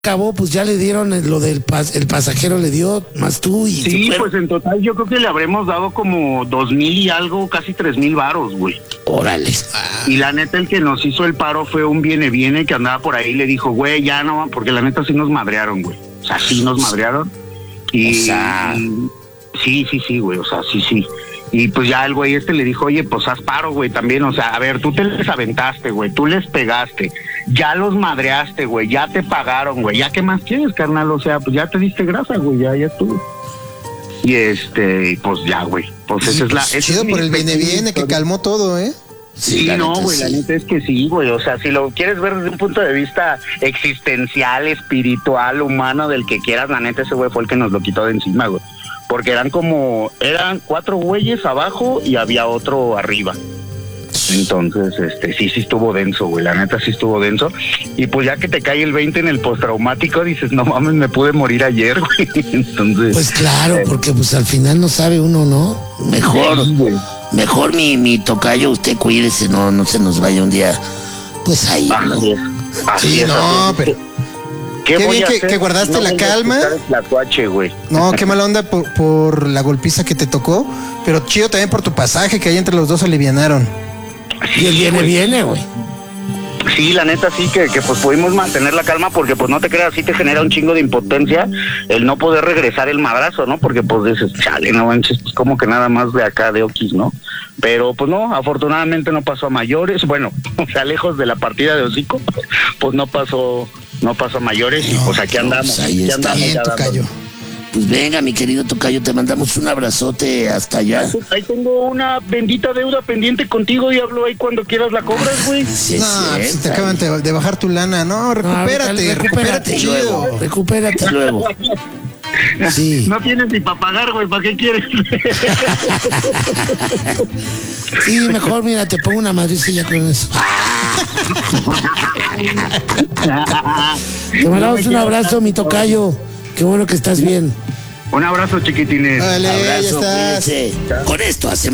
acabó, pues ya le dieron lo del el pasajero le dio, más tú y... Sí, pues en total yo creo que le habremos dado como 2,000 y algo, casi 3,000 varos, güey. Órale. Y la neta el que nos hizo el paro fue un viene que andaba por ahí y le dijo, güey, ya no, porque la neta sí nos madrearon, güey. O sea, sí nos madrearon. Y... O sea... Sí, güey, o sea, sí. Y pues ya el güey le dijo, oye, pues haz paro, güey, también, o sea, a ver, tú te les aventaste, güey, tú les pegaste, ya los madreaste, güey, ya te pagaron, güey, ya qué más quieres, carnal, o sea, pues ya te diste grasa, güey, ya estuvo. Y pues ya, güey, pues esa es la... Chido por el viene que calmó todo, ¿eh? Sí, no, güey, la neta es que sí, güey, o sea, si lo quieres ver desde un punto de vista existencial, espiritual, humano, del que quieras, la neta ese güey fue el que nos lo quitó de encima, güey. Porque eran 4 güeyes abajo y había otro arriba. Entonces, sí estuvo denso, güey, la neta sí estuvo denso. Y pues ya que te cae el 20 en el postraumático, dices, no mames, me pude morir ayer, güey. Entonces... Pues claro, porque pues al final no sabe uno, ¿no? Mejor mi tocayo, usted cuídese, no se nos vaya un día, pues ahí. Así es, no, pero... Qué bien que guardaste la calma. No, qué mala onda por la golpiza que te tocó, pero chido también por tu pasaje, que ahí entre los dos alivianaron. Sí, y el viene, güey. Sí, la neta sí, que pues pudimos mantener la calma, porque pues no te creas, sí te genera un chingo de impotencia el no poder regresar el madrazo, ¿no? Porque pues dices, chale, no manches, pues como que nada más de acá de Oquis, ¿no? Pero pues no, afortunadamente no pasó a mayores, bueno, o sea, lejos de la partida de hocico, pues no pasó a mayores, y pues aquí andamos. Pues ahí está bien, tocayo. Pues venga, mi querido tocayo, te mandamos un abrazote hasta allá. Ahí tengo una bendita deuda pendiente contigo, Diablo, ahí cuando quieras la cobras, güey. Sí, no, si te acaban de bajar tu lana, no, recupérate luego, recupérate luego. Sí. No tienes ni para pagar, güey, ¿para qué quieres? Sí, mejor, mira, te pongo una madricilla con eso. Te mandamos un abrazo, mi tocayo. Qué bueno que estás bien. Un abrazo, chiquitines. Vale, Abrazo, ya estás. Con esto hacemos